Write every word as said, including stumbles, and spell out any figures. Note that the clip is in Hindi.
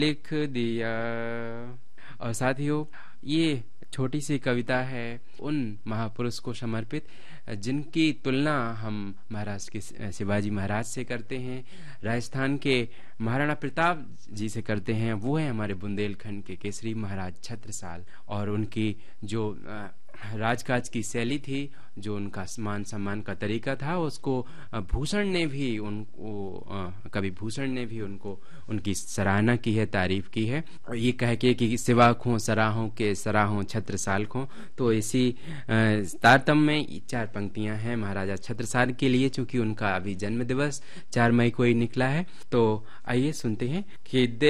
लिख दिया। और साथियों, ये छोटी सी कविता है उन महापुरुष को समर्पित जिनकी तुलना हम महाराष्ट्र के शिवाजी महाराज से करते हैं, राजस्थान के महाराणा प्रताप जी से करते हैं। वो है हमारे बुंदेलखंड के केसरी महाराज छत्रसाल। और उनकी जो राजकाज की शैली थी, जो उनका मान सम्मान का तरीका था, उसको भूषण ने भी उनको कवि भूषण ने भी उनको उनकी सराहना की है, तारीफ की है। और ये कह के कि सिवा खो सराहों के सराहों छत्रसाल खो। तो इसी तारतम्य में चार पंक्तियां हैं महाराजा छत्रसाल के लिए, चूंकि उनका अभी जन्म दिवस चार मई को ही निकला है। तो आइए सुनते हैं कि